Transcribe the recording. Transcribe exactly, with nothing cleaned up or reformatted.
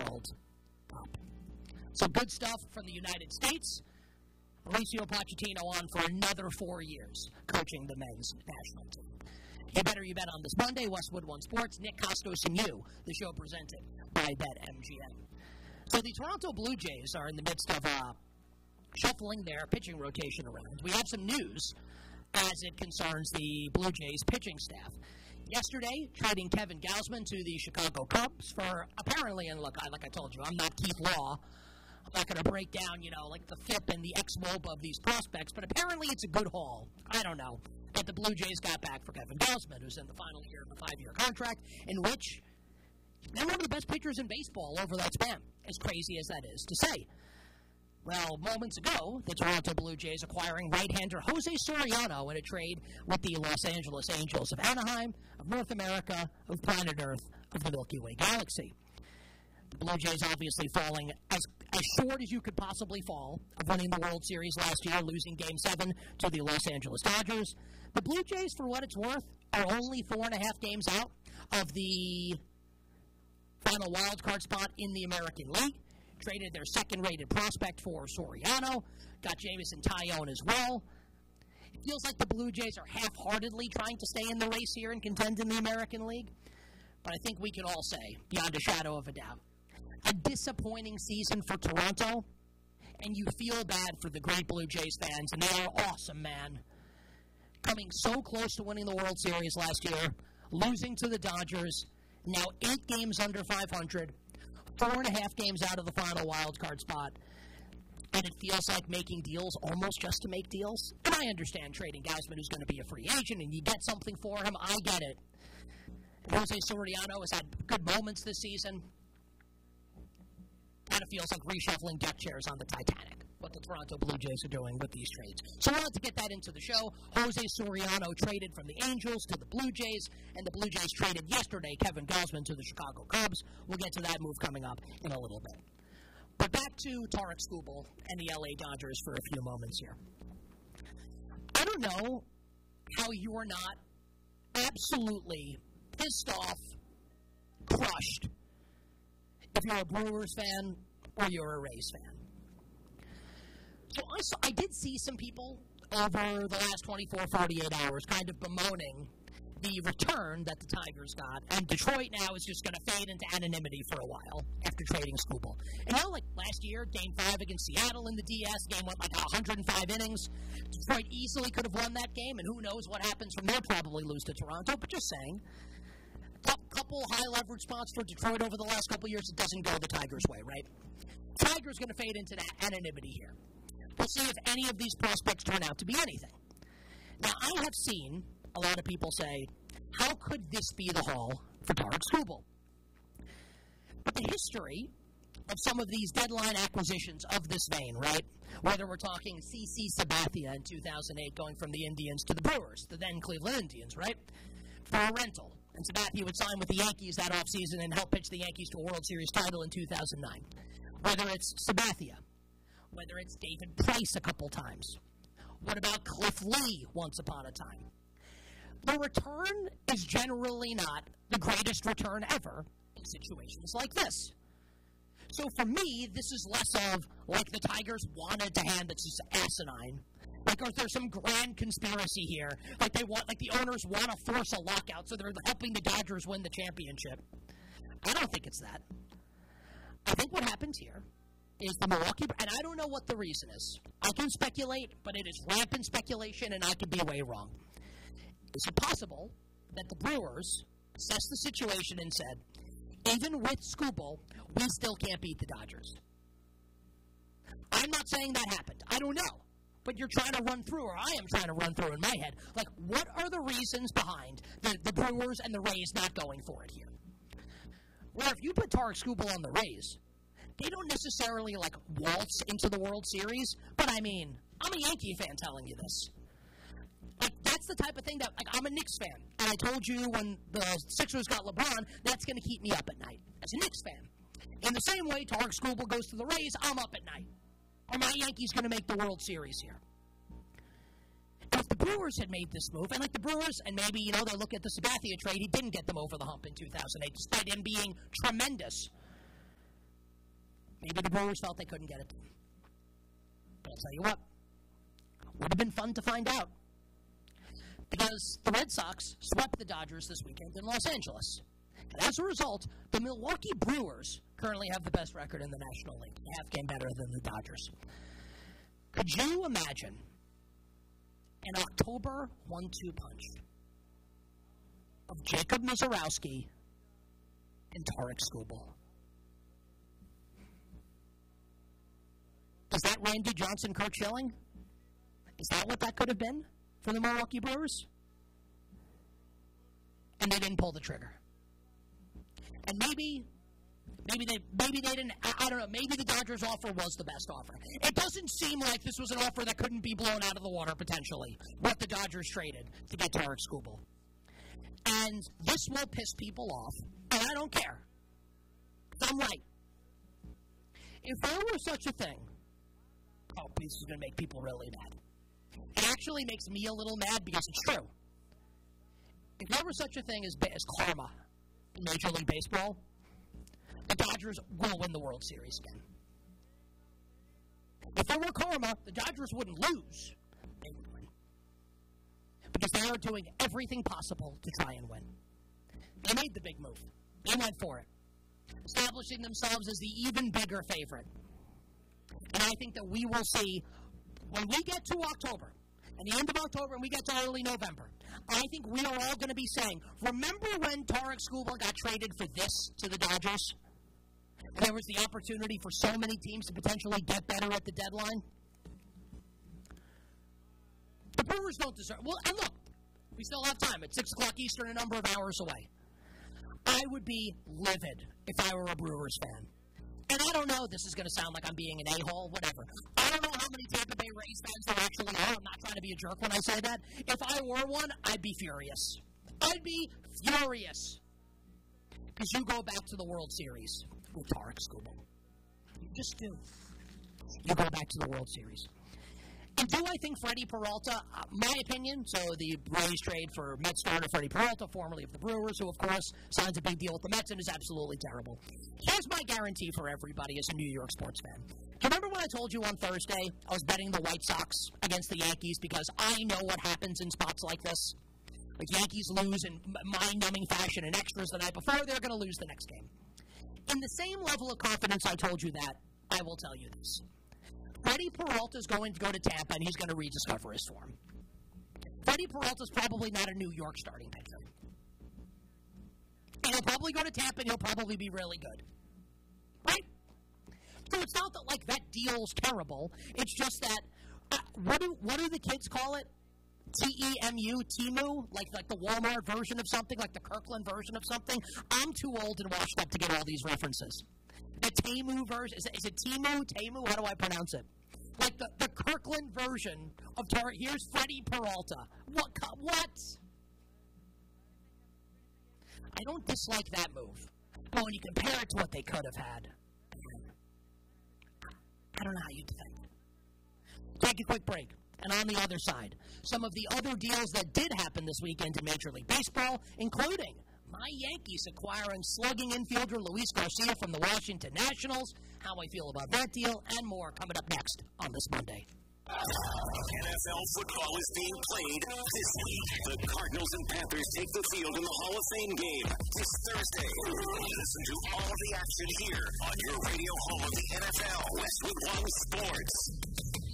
World Cup. So good stuff from the United States. Mauricio Pochettino on for another four years coaching the men's national team. You better you bet on this Monday, Westwood One Sports, Nick Costos and you, the show presented by BetMGM. So the Toronto Blue Jays are in the midst of uh, shuffling their pitching rotation around. We have some news as it concerns the Blue Jays pitching staff. Yesterday, trading Kevin Gausman to the Chicago Cubs for apparently, and look, I, like I told you, I'm not Keith Law. I'm not going to break down, you know, like the F I P and the ex-W O B A of these prospects, but apparently it's a good haul. I don't know. But the Blue Jays got back for Kevin Gausman, who's in the final year of a five-year contract, in which they're one of the best pitchers in baseball over that span, as crazy as that is to say. Well, moments ago, the Toronto Blue Jays acquiring right-hander Jose Soriano in a trade with the Los Angeles Angels of Anaheim, of North America, of planet Earth, of the Milky Way galaxy. The Blue Jays obviously falling as, as short as you could possibly fall of winning the World Series last year, losing Game seven to the Los Angeles Dodgers. The Blue Jays, for what it's worth, are only four and a half games out of the final wild card spot in the American League. Traded their second-rated prospect for Soriano. Got Jameson Taillon as well. It feels like the Blue Jays are half-heartedly trying to stay in the race here and contend in the American League. But I think we can all say, beyond a shadow of a doubt, a disappointing season for Toronto, and you feel bad for the great Blue Jays fans, and they are awesome, man. Coming so close to winning the World Series last year, losing to the Dodgers, now eight games under five hundred, four and a half games out of the final wild card spot, and it feels like making deals almost just to make deals. And I understand trading Gausman, who's going to be a free agent, and you get something for him. I get it. Jose Soriano has had good moments this season. Kind of feels like reshuffling deck chairs on the Titanic, what the Toronto Blue Jays are doing with these trades. So I wanted to get that into the show. Jose Soriano traded from the Angels to the Blue Jays, and the Blue Jays traded yesterday Kevin Gausman to the Chicago Cubs. We'll get to that move coming up in a little bit. But back to Tarik Skubal and the L A Dodgers for a few moments here. I don't know how you are not absolutely pissed off, crushed, if you're a Brewers fan or you're a Rays fan. So I, saw, I did see some people over the last twenty-four, forty-eight hours kind of bemoaning the return that the Tigers got, and Detroit now is just going to fade into anonymity for a while after trading Skubal. And you know, like last year, Game five against Seattle in the D S, game went like one hundred five innings. Detroit easily could have won that game, and who knows what happens from there, probably lose to Toronto, but just saying. Couple high-leverage spots for Detroit over the last couple years, it doesn't go the Tigers' way, right? Tigers going to fade into that anonymity here. We'll see if any of these prospects turn out to be anything. Now, I have seen a lot of people say, how could this be the haul for Tarik Skubal? But the history of some of these deadline acquisitions of this vein, right? Whether we're talking C C Sabathia in two thousand eight going from the Indians to the Brewers, the then Cleveland Indians, right? For a rental. And Sabathia would sign with the Yankees that offseason and help pitch the Yankees to a World Series title in two thousand nine. Whether it's Sabathia, whether it's David Price a couple times. What about Cliff Lee once upon a time? The return is generally not the greatest return ever in situations like this. So for me, this is less of, like the Tigers wanted to hand it to asinine. Like, or there's some grand conspiracy here. Like they want, like the owners want to force a lockout, so they're helping the Dodgers win the championship. I don't think it's that. I think what happened here is the Milwaukee, and I don't know what the reason is. I can speculate, but it is rampant speculation, and I could be way wrong. Is it possible that the Brewers assessed the situation and said, even with Skubal, we still can't beat the Dodgers? I'm not saying that happened. I don't know. But you're trying to run through, or I am trying to run through in my head, like, what are the reasons behind the, the Brewers and the Rays not going for it here? Well, if you put Tarik Skubal on the Rays, they don't necessarily, like, waltz into the World Series, but I mean, I'm a Yankee fan telling you this. Like, that's the type of thing that, like, I'm a Knicks fan, and I told you when the Sixers got LeBron, that's going to keep me up at night as a Knicks fan. In the same way Tarik Skubal goes to the Rays, I'm up at night. Are my Yankees going to make the World Series here? And if the Brewers had made this move, and like the Brewers, and maybe, you know, they look at the Sabathia trade, he didn't get them over the hump in two thousand eight, despite him being tremendous. Maybe the Brewers felt they couldn't get it done. But I'll tell you what, would have been fun to find out. Because the Red Sox swept the Dodgers this weekend in Los Angeles. And as a result, the Milwaukee Brewers currently have the best record in the National League, a half game better than the Dodgers. Could you imagine an October one two punch of Jacob Misiorowski and Tarik Skubal? Is that Randy Johnson, Kurt Schilling? Is that what that could have been for the Milwaukee Brewers? And they didn't pull the trigger. And maybe, maybe they, maybe they didn't. I, I don't know. Maybe the Dodgers' offer was the best offer. It doesn't seem like this was an offer that couldn't be blown out of the water potentially. What the Dodgers traded to get Tarik Skubal, and this will piss people off, and I don't care. I'm right. If there were such a thing, oh, this is going to make people really mad. It actually makes me a little mad because it's true. If there were such a thing as, as karma in Major League Baseball, the Dodgers will win the World Series again. If there were karma, the Dodgers wouldn't lose. They would win. Because they are doing everything possible to try and win. They made the big move. They went for it, establishing themselves as the even bigger favorite. And I think that we will see, when we get to October, and the end of October and we get to early November, I think we are all going to be saying, remember when Tarik Skubal got traded for this to the Dodgers? And there was the opportunity for so many teams to potentially get better at the deadline? The Brewers don't deserve, well, and look, we still have time. It's six o'clock Eastern, a number of hours away. I would be livid if I were a Brewers fan. And I don't know, this is going to sound like I'm being an a-hole, whatever. I don't know how many Tampa Bay Rays fans there actually are. I'm not trying to be a jerk when I say that. If I were one, I'd be furious. I'd be furious. Because you go back to the World Series with Tarik Skubal. You just do. You go back to the World Series. And do I think Freddie Peralta, uh, my opinion, so the Rays trade for Mets starter Freddie Peralta, formerly of the Brewers, who, of course, signs a big deal with the Mets and is absolutely terrible. Here's my guarantee for everybody as a New York sports fan. Do you remember when I told you on Thursday I was betting the White Sox against the Yankees because I know what happens in spots like this? Like Yankees lose in mind-numbing fashion in extras the night before, they're going to lose the next game. In the same level of confidence I told you that, I will tell you this. Freddie Peralta is going to go to Tampa, and he's going to rediscover his form. Freddie Peralta is probably not a New York starting pitcher. And he'll probably go to Tampa, and he'll probably be really good. Right? So it's not that, like, that deal's terrible. It's just that, uh, what do what do the kids call it? T E M U, Temu? Like, like the Walmart version of something? Like the Kirkland version of something? I'm too old and washed up to get all these references. The Temu version, is it, is it Temu? Temu? How do I pronounce it? Like the, the Kirkland version of Tarik. Here's Freddie Peralta. What? What? I don't dislike that move. But when you compare it to what they could have had, I don't know how you defend it. Take a quick break. And on the other side, some of the other deals that did happen this weekend in Major League Baseball, including my Yankees acquiring slugging infielder Luis Garcia from the Washington Nationals, how I feel about that deal, and more coming up next on this Monday. N F L football is being played this week. The Cardinals and Panthers take the field in the Hall of Fame game this Thursday. Listen to all of the action here on your radio home of the N F L, Westwood One Sports.